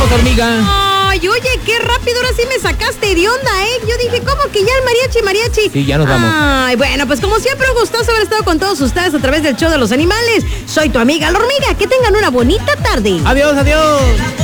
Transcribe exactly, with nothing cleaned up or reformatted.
vamos, hormiga. Ay, oye, qué rápido, ahora sí me sacaste de onda, ¿eh? Yo dije, ¿cómo que ya el mariachi, mariachi? Sí, ya nos vamos. Ay, bueno, pues como siempre, gustoso haber estado con todos ustedes a través del show de los animales. Soy tu amiga, la hormiga. Que tengan una bonita tarde. Adiós, adiós.